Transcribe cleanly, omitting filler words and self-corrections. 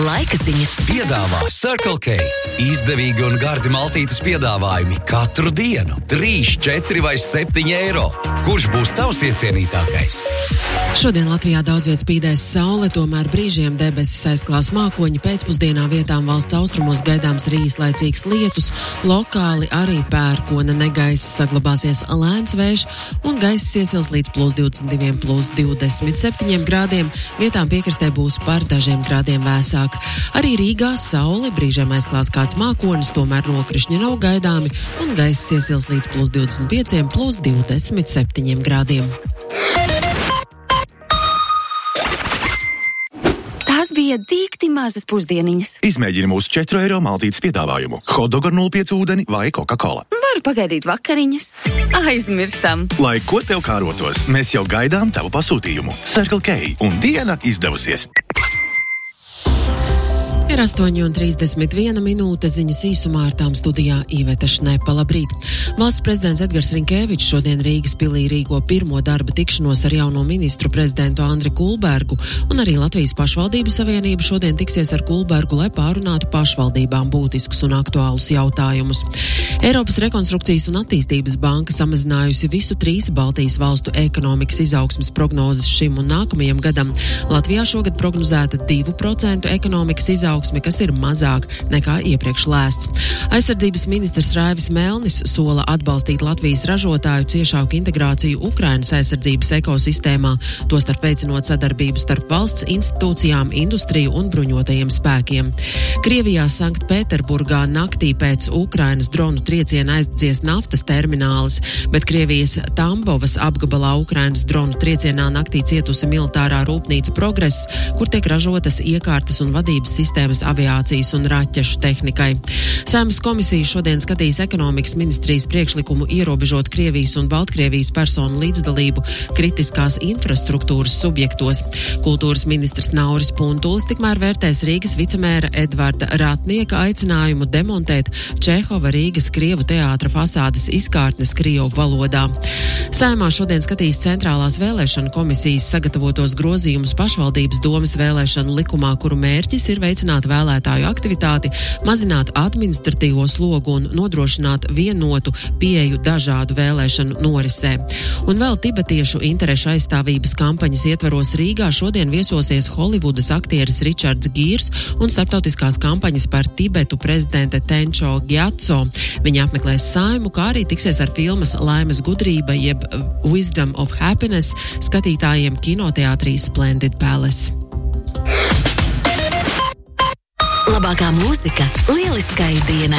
Laika ziņas piedāvā Circle K. Izdevīgi un gardi maltītes piedāvājumi katru dienu. 3, 4 vai 7 eiro. Kurš būs tavs iecienītākais? Šodien Latvijā daudz viet spīdēs saule, tomēr brīžiem debesis aizklās mākoņi. Pēcpusdienā vietām valsts austrumos gaidāms arī īslaicīgs lietus. Lokāli arī pērkona negaiss, saglabāsies lēns vējš un gaiss iesils līdz +22, +27 grādiem. Vietām piekrastē būs par dažiem grādiem vēsāk. Arī Rīgā saule, brīžiem aizklās kāds mākonis, tomēr nokrišņi nav gaidāmi un gaiss iesils līdz +25, +27 grādiem. Tās bija dīkti mazas pusdieniņas. Izmēģini mūsu 4 eiro maltītes piedāvājumu. Hotdog ar 0,5 ūdeni vai Coca-Cola. Varu pagaidīt vakariņas. Aizmirstam. Lai ko tev kārotos, mēs jau gaidām tavu pasūtījumu. Circle K un diena izdevusies. Ir 8:31 minūte, ziņas īsumā ar tām studijā Iveta Šnepa. Labrīt! Valsts prezidents Edgars Rinkēvičs šodien Rīgas pilī rīko pirmo darba tikšanos ar jauno ministru prezidentu Andri Kulbergu, un arī Latvijas pašvaldību savienība šodien tiksies ar Kulbergu, lai pārunātu pašvaldībām būtiskus un aktuālus jautājumus. Eiropas rekonstrukcijas un attīstības banka samazinājusi visu 3 Baltijas valstu ekonomikas izaugsmes prognozes šim un nākamajam gadam. Latvijā šogad prognozēta 2% ekonomikas izaugsme, kas ir mazāk nekā iepriekš lēsts. Aizsardzības ministrs Raivis Melnis sola atbalstīt Latvijas ražotāju ciešāku integrāciju Ukrainas aizsardzības ekosistēmā, tostarp veicinot sadarbību starp valsts institūcijām, industriju un bruņotajiem spēkiem. Krievijā Sanktpēterburgā naktī pēc Ukrainas dronu trieciena aizdzies naftas terminālis, bet Krievijas Tambovas apgabalā Ukrainas dronu triecienā naktī cietusi militārā rūpnīca Progress, kur tiek ražotas iekārtas un vadības sistēmas aviācijas un raķešu tehnikai. Saeimas komisija šodien skatīs ekonomikas ministrijas priekšlikumu ierobežot Krievijas un Baltkrievijas personu līdzdalību kritiskās infrastruktūras subjektos. Kultūras ministrs Nauris Puntulis tikmēr vērtēs Rīgas vicemēra Edvarda Ratnieka aicinājumu demontēt Čehova Rīgas Krievu teātra fasādes izkārtnes krievu valodā. Saeimā šodien skatīs centrālās vēlēšanu komisijas sagatavotos grozījumus pašvaldības domes vēlēšanu likumā, kuru mērķis ir veicināt vēlētāju aktivitāti, mazināt administratīvo slogu un nodrošināt vienotu pieeju dažādu vēlēšanu norisē. Un vēl tibetiešu interešu aizstāvības kampaņas ietvaros Rīgā šodien viesosies Holivudas aktieris Ričards Gīrs un starptautiskās kampaņas par Tibetu prezidente Tenčo Gyatso. Viņa apmeklēs Saimu, kā arī tiksies ar filmas Laimes gudrība jeb Wisdom of Happiness skatītājiem kinoteātrī Splendid Palace. Labākā mūzika lieliskai dienai.